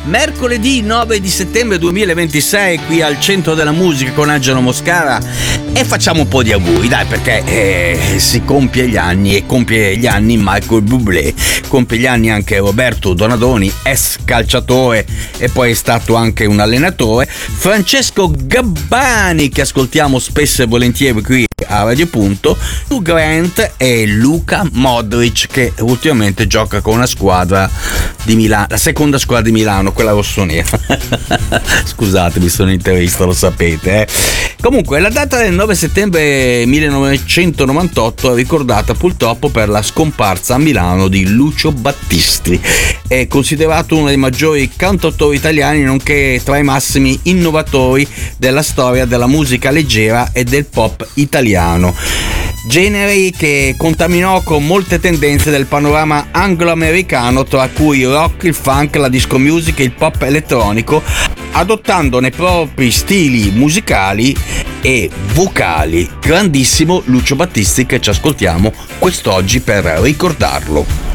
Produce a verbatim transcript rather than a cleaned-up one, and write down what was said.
Mercoledì nove di settembre duemilaventisei qui al Centro della Musica con Angelo Moscara, e facciamo un po' di auguri, dai, perché eh, si compie gli anni e compie gli anni Michael Bublé, compie gli anni anche Roberto Donadoni, ex calciatore e poi è stato anche un allenatore, Francesco Gabbani, che ascoltiamo spesso e volentieri qui a Radio Punto, Hugh Grant e Luka Modric, che ultimamente gioca con una squadra di Milano, la seconda squadra di Milano, quella rossonera. Scusatemi, sono interista, lo sapete. Eh. Comunque, la data del nove settembre millenovecentonovantotto è ricordata purtroppo per la scomparsa a Milano di Lucio Battisti. È considerato uno dei maggiori cantautori italiani, nonché tra i massimi innovatori della storia della musica leggera e del pop italiano. Generi che contaminò con molte tendenze del panorama anglo-americano, tra cui il rock, il funk, la disco music e il pop elettronico, adottando nei propri stili musicali e vocali. Grandissimo Lucio Battisti, che ci ascoltiamo quest'oggi per ricordarlo.